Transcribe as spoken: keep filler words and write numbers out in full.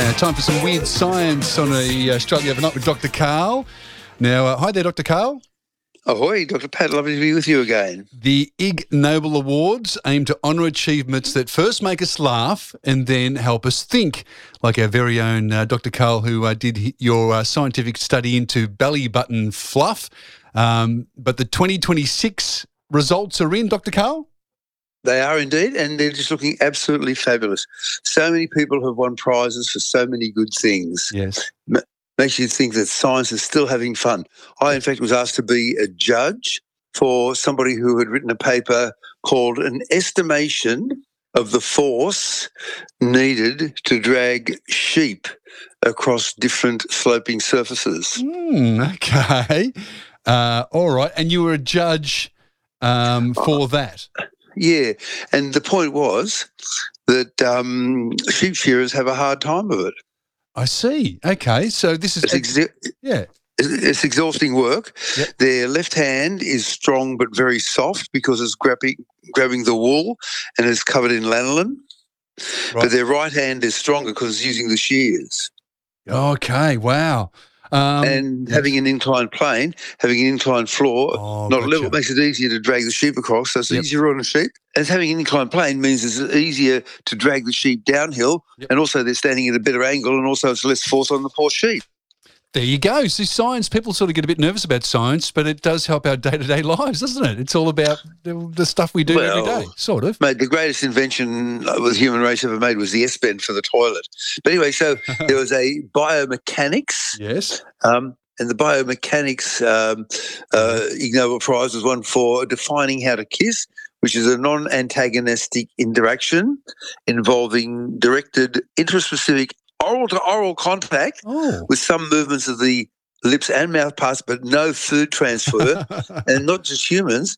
Uh, time for some weird science on a uh, Australia Overnight with Doctor Karl. Now, uh, hi there, Doctor Karl. Ahoy, Doctor Pat. Lovely to be with you again. The Ig Nobel Awards aim to honour achievements that first make us laugh and then help us think, like our very own uh, Doctor Karl, who uh, did your uh, scientific study into belly button fluff. Um, but the twenty twenty-six results are in, Doctor Karl? They are indeed, and they're just looking absolutely fabulous. So many people have won prizes for so many good things. Yes. M- makes you think that science is still having fun. I, in fact, was asked to be a judge for somebody who had written a paper called An Estimation of the Force Needed to Drag Sheep Across Different Sloping Surfaces. Mm, okay. Uh, all right. And you were a judge um, for that? Yeah, and the point was that um, sheep shearers have a hard time of it. I see. Okay. So this is... It's, exa- yeah. it's exhausting work. Yep. Their left hand is strong but very soft because it's grabbing, grabbing the wool and it's covered in lanolin. Right. But their right hand is stronger because it's using the shears. Okay. Wow. Um, and yes. having an inclined plane, having an inclined floor, Oh, not gotcha. level, makes it easier to drag the sheep across, so it's Yep. easier on the sheep. As having an inclined plane means it's easier to drag the sheep downhill, Yep. and also they're standing at a better angle, and also it's less force on the poor sheep. There you go. So science, people sort of get a bit nervous about science, but it does help our day-to-day lives, doesn't it? It's all about the, the stuff we do Well, every day, sort of. Mate, the greatest invention the human race ever made was the S-bend for the toilet. But anyway, so there was a biomechanics, Yes. um, and the biomechanics um, uh, Ig Nobel Prize was won for defining how to kiss, which is a non-antagonistic interaction involving directed intraspecific oral-to-oral contact Oh. with some movements of the lips and mouth parts, but no food transfer, and not just humans,